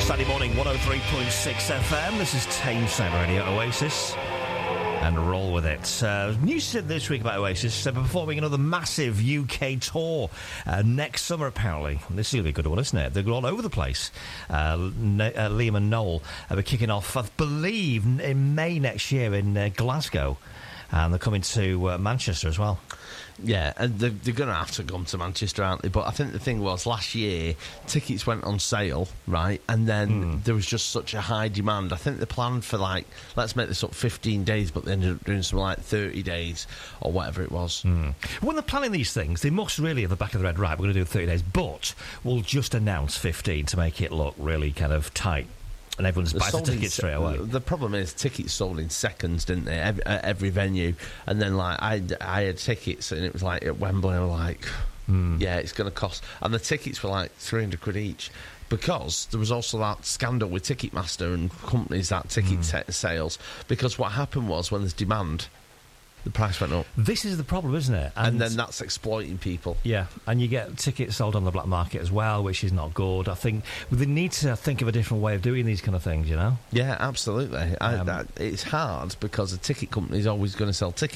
Saturday morning, 103.6 FM. This is Tameside Radio Oasis. And roll with it. News this week about Oasis. They're performing another massive UK tour next summer, apparently. This is going to be a good one, isn't it? They're all over the place. Liam and Noel are kicking off, I believe, in May next year in Glasgow. And they're coming to Manchester as well. Yeah, and they're going to have to come to Manchester, aren't they? But I think the thing was, last year, tickets went on sale, right? And then there was just such a high demand. I think they planned for, like, let's make this up 15 days, but they ended up doing something like 30 days or whatever it was. When they're planning these things, they must really, at the back of their head, right, we're going to do 30 days, but we'll just announce 15 to make it look really kind of tight. And everyone's buys the tickets straight away. The problem is tickets sold in seconds, didn't they? Every venue. And then, like, I had tickets, and it was like at Wembley, I was like, yeah, it's going to cost. And the tickets were like 300 quid each. Because there was also that scandal with Ticketmaster and companies that ticket sales. Because what happened was, when there's demand, the price went up. This is the problem, isn't it? And then that's exploiting people. Yeah, and you get tickets sold on the black market as well, which is not good. I think they need to think of a different way of doing these kind of things, you know? Yeah, absolutely. It's hard because the ticket company is always going to sell tickets.